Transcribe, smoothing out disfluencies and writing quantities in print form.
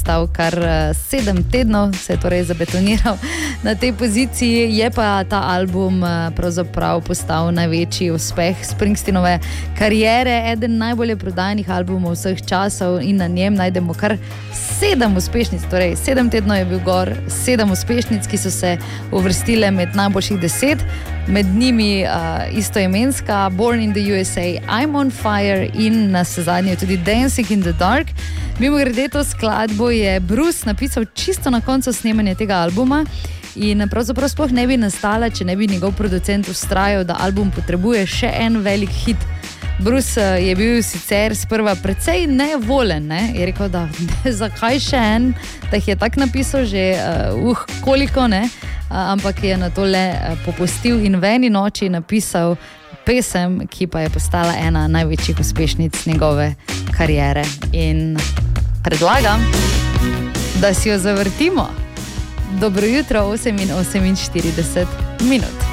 ostal kar 7 tednov, se je torej zabetoniral na tej poziciji. Je pa ta album pravzaprav postal največji uspeh Springsteenove kariere, eden najbolje prodajanih albumov vseh časov in na njem najdemo kar 7 uspešnic, torej 7 tednov je bil gor, 7 uspešnic, ki so se uvrstile med najboljših 10, med njimi istoimenska Born in the USA, I'm on Fire in navsezadnje tudi Dancing in the Dark. Mimogrede, to skladbo je Bruce napisal čisto na koncu snemanja tega albuma in pravzaprav sploh ne bi nastala, če ne bi njegov producent vztrajal, da album potrebuje še en velik hit. Bruce je bil sicer sprva precej nevolen, ne? Je rekel, da zakaj še en, da jih je tak napisal že koliko, ne? Ampak je na tole popustil in v eni noči napisal pesem, ki pa je postala ena največjih uspešnic njegove kariere. In predlagam, da si jo zavrtimo. Dobro jutro, 8:48 minut.